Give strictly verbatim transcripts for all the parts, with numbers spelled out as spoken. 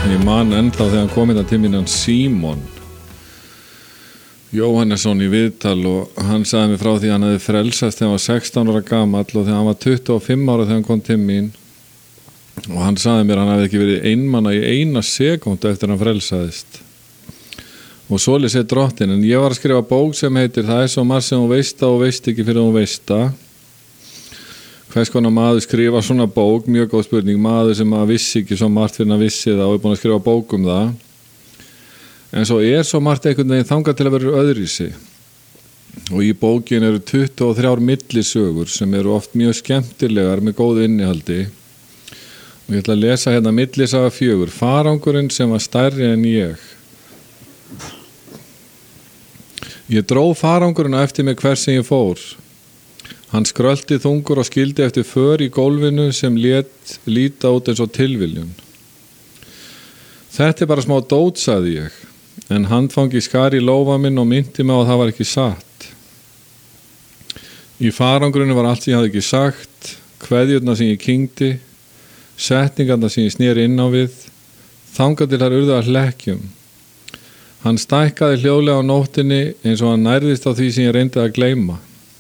Ég man ennþá þegar hann kom þetta til mín hann Símon Jóhannesson í viðtal og hann sagði mér frá því að hann hefði frelsast þegar hann var sextán ára gamall og þegar hann var tuttugu og fimm ára þegar hann kom til mín og hann sagði mér að hann hefði ekki verið einmana í eina sekúndu eftir hann frelsaðist og svoleiðis er drottin en ég var að skrifa bók sem heitir Það er svo margt sem hún veist og veist ekki fyrir hún veist hvers konar maður skrifa svona bók, mjög góð spurning maður sem að vissi ekki svo margt fyrir hann vissi það og er búin að skrifa bók um það en svo er svo margt einhvern veginn þangað til að vera öðruvísi og í bókin eru tuttugu og þrjár millisögur sem eru oft mjög skemmtilegar með góðu innihaldi og ég ætla að lesa hérna millisaga fjögur Farangurinn sem var stærri en ég Ég dró farangurinn eftir mig hver sem ég fór Hann skrölti þungur og skildi eftir för í gólfinu sem lét líta út eins og tilviljun Þetta er bara smá dót, sagði ég en handfangi skar í lófa minn og mynti mig á að það var ekki satt. Í farangurinu var allt sem ég hafði ekki sagt, kveðjurnar sem ég kyngdi, setningarnar sem ég sneri inn á við, þangað til þær urðu að hlekkjum. Hann stækkaði hljóðlega á nóttinni eins og hann nærðist á því sem ég reyndi að gleyma.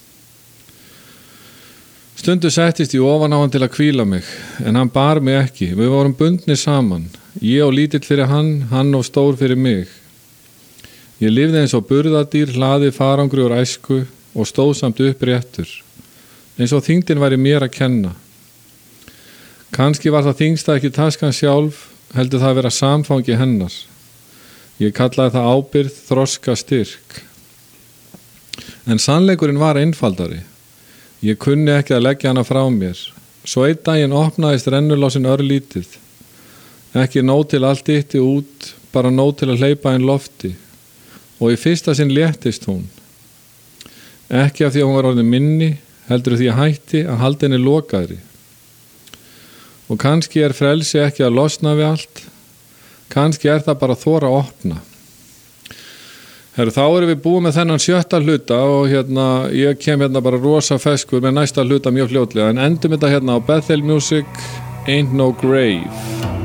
Stundu settist ég ofan á hann til að hvíla mig, en hann bar mig ekki, við vorum bundnir saman, ég og lítill fyrir hann, hann og stór fyrir mig. Ég lifði eins og burðardýr hlaði farangri úr æsku og stóð samt upp réttur, eins og þyngdin væri mér að kenna. Kannski var það þyngsta ekki taskan sjálf, heldur það að vera samfangi hennar. Ég kallaði það ábyrgð, þroska, styrk. En sannleikurinn var einfaldari. Ég kunni ekki að leggja hana frá mér. Svo einn daginn opnaðist rennulásin örlítið. Ekki nóg til allt ytti út, bara nóg til að hleypa inn lofti. Og í fyrsta sinn léttist hún. Ekki af því að hún var orðin minni, heldur því að hætti að halda henni lokaðri. Og kannski er frelsi ekki að losna við allt, kannski er það bara að þora að opna. Heru, þá erum við búið með þennan sjötta hluta og hérna, ég kem hérna bara rosa feskur með næsta hluta mjög fljótlega, en endum þetta hérna á Bethel Music, Ain't No Grave.